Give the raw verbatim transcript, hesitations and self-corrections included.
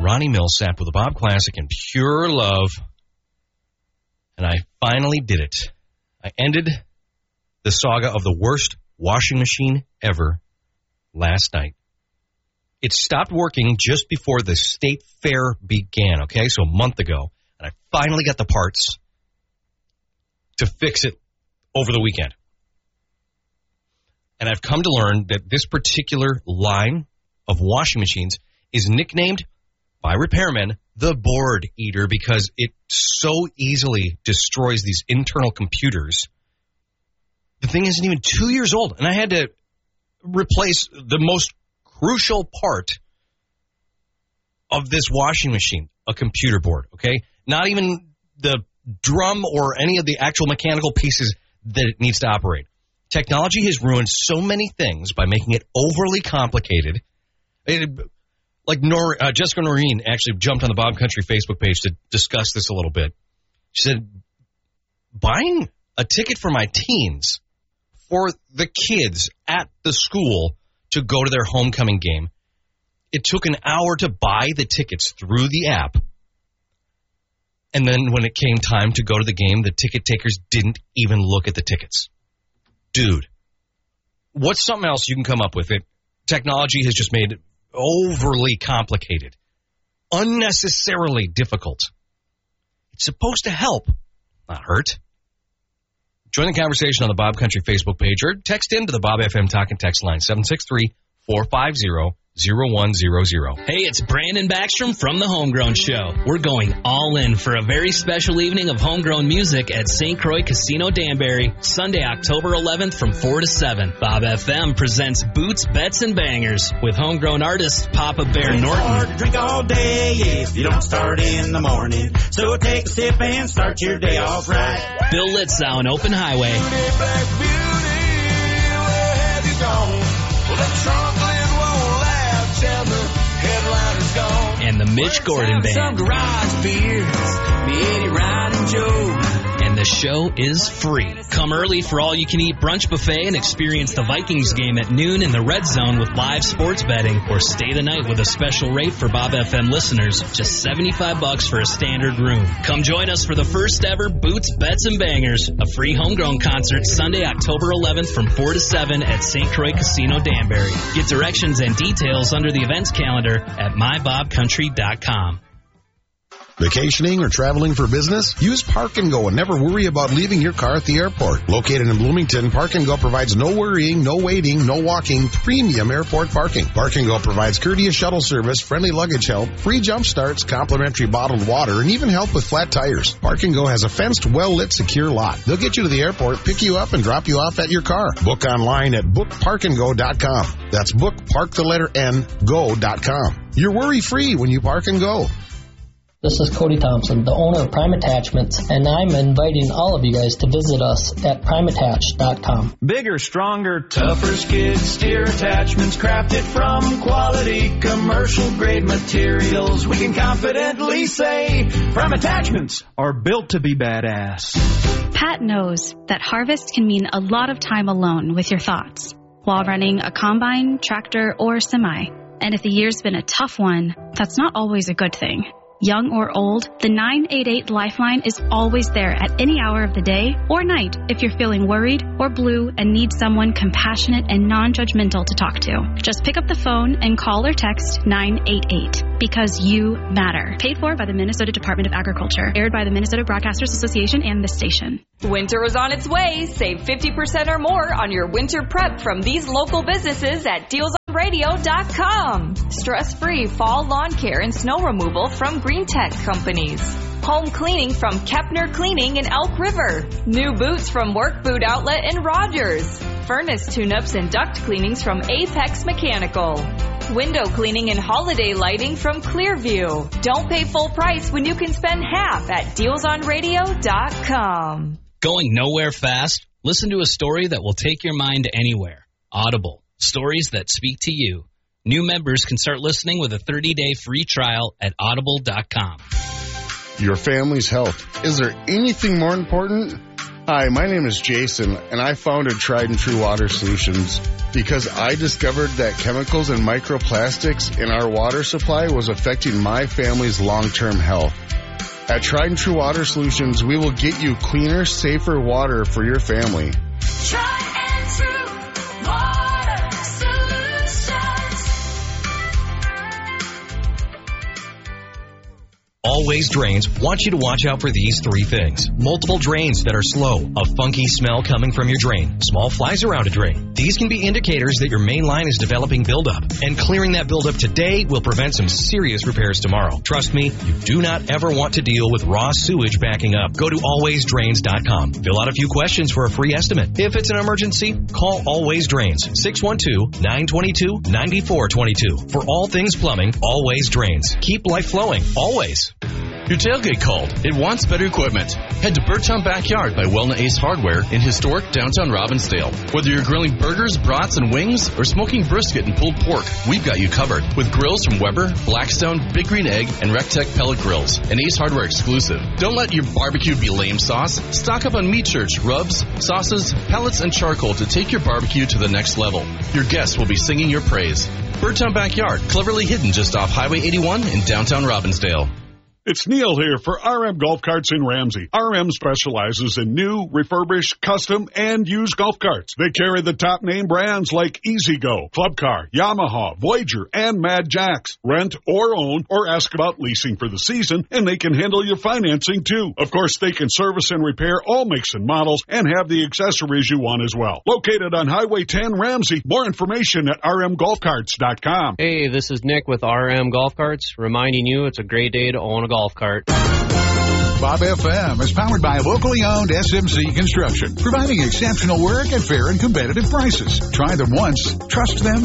Ronnie Millsap with the Bob Classic and Pure Love. And I finally did it. I ended the saga of the worst washing machine ever last night. It stopped working just before the state fair began, okay? So a month ago. And I finally got the parts to fix it over the weekend. And I've come to learn that this particular line of washing machines is nicknamed by repairmen the board eater because it so easily destroys these internal computers. The thing isn't even two years old, and I had to replace the most crucial part of this washing machine, a computer board, okay? Not even the drum or any of the actual mechanical pieces that it needs to operate. Technology has ruined so many things by making it overly complicated. It, like Nor, uh, Jessica Noreen actually jumped on the Bob Country Facebook page to discuss this a little bit. She said, buying a ticket for my teens for the kids at the school to go to their homecoming game, it took an hour to buy the tickets through the app. And then when it came time to go to the game, the ticket takers didn't even look at the tickets. Dude, what's something else you can come up with? It technology has just made it overly complicated, unnecessarily difficult. It's supposed to help, not hurt. Join the conversation on the Bob Country Facebook page or text in to the Bob F M Talk and Text line seven six three, four five zero, zero one zero zero. Hey, it's Brandon Backstrom from The Homegrown Show. We're going all in for a very special evening of homegrown music at Saint Croix Casino Danbury, Sunday, October eleventh from four to seven. Bob F M presents Boots, Bets, and Bangers with homegrown artist Papa Bear It's Norton. hard to drink all day if you don't start in the morning. So take a sip and start your day off right. Bill Litzow and Open Highway. Black beauty, where have you gone? Well, the trumpet won't last and the headliner's gone. And the Mitch Gordon Some Band. garage beers, me, Eddie, Ryan, and Joe. And the show is free. Come early for all-you-can-eat brunch buffet and experience the Vikings game at noon in the Red Zone with live sports betting, or stay the night with a special rate for Bob F M listeners, just seventy-five bucks for a standard room. Come join us for the first ever Boots, Bets, and Bangers, a free homegrown concert Sunday, October eleventh from four to seven at Saint Croix Casino Danbury. Get directions and details under the events calendar at my bob country dot com. Vacationing or traveling for business? Use Park and Go and never worry about leaving your car at the airport. Located in Bloomington, Park and Go provides no worrying, no waiting, no walking, premium airport parking. Park and Go provides courteous shuttle service, friendly luggage help, free jump starts, complimentary bottled water, and even help with flat tires. Park and Go has a fenced, well-lit, secure lot. They'll get you to the airport, pick you up, and drop you off at your car. Book online at book park and go dot com. That's book, park the letter N, go dot com. You're worry-free when you Park and Go. This is Cody Thompson, the owner of Prime Attachments, and I'm inviting all of you guys to visit us at prime attach dot com. Bigger, stronger, tougher skid steer attachments crafted from quality commercial-grade materials. We can confidently say Prime Attachments are built to be badass. Pat knows that harvest can mean a lot of time alone with your thoughts while running a combine, tractor, or semi. And if the year's been a tough one, that's not always a good thing. Young or old, the nine eight eight Lifeline is always there at any hour of the day or night if you're feeling worried or blue and need someone compassionate and non-judgmental to talk to. Just pick up the phone and call or text nine eight eight because you matter. Paid for by the Minnesota Department of Agriculture. Aired by the Minnesota Broadcasters Association and this station. Winter is on its way. Save fifty percent or more on your winter prep from these local businesses at deals on radio dot com. Stress-free fall lawn care and snow removal from Green Tech Companies. Home cleaning from Kepner Cleaning in Elk River. New boots from Work Boot Outlet in Rogers. Furnace tune-ups and duct cleanings from Apex Mechanical. Window cleaning and holiday lighting from Clearview. Don't pay full price when you can spend half at deals on radio dot com. Going nowhere fast? Listen to a story that will take your mind anywhere. Audible. Stories that speak to you. New members can start listening with a thirty-day free trial at audible dot com. Your family's health. Is there anything more important? Hi, my name is Jason, and I founded Tried and True Water Solutions because I discovered that chemicals and microplastics in our water supply was affecting my family's long-term health. At Tried and True Water Solutions, we will get you cleaner, safer water for your family. Tried and True Water Solutions. Always Drains wants you to watch out for these three things. Multiple drains that are slow, a funky smell coming from your drain, small flies around a drain. These can be indicators that your main line is developing buildup, and clearing that buildup today will prevent some serious repairs tomorrow. Trust me, you do not ever want to deal with raw sewage backing up. Go to always drains dot com. Fill out a few questions for a free estimate. If it's an emergency, call Always Drains, six one two, nine two two, nine four two two. For all things plumbing, Always Drains. Keep life flowing, always. Your tailgate called. It wants better equipment. Head to Birdtown Backyard by Welna Ace Hardware in historic downtown Robbinsdale. Whether you're grilling burgers, brats, and wings, or smoking brisket and pulled pork, we've got you covered. With grills from Weber, Blackstone, Big Green Egg, and Rectech pellet grills. An Ace Hardware exclusive. Don't let your barbecue be lame sauce. Stock up on meat church, rubs, sauces, pellets, and charcoal to take your barbecue to the next level. Your guests will be singing your praise. Birdtown Backyard, cleverly hidden just off Highway eighty-one in downtown Robbinsdale. It's Neil here for R M Golf Carts in Ramsey. R M specializes in new, refurbished, custom, and used golf carts. They carry the top name brands like E-Z Go, Club Car, Yamaha, Voyager, and Mad Jacks. Rent or own or ask about leasing for the season, and they can handle your financing too. Of course, they can service and repair all makes and models and have the accessories you want as well. Located on Highway ten Ramsey. More information at r m golf carts dot com. Hey, this is Nick with R M Golf Carts, reminding you it's a great day to own a golf cart. Bob F M is powered by locally owned S M C Construction, providing exceptional work at fair and competitive prices. Try them once, trust them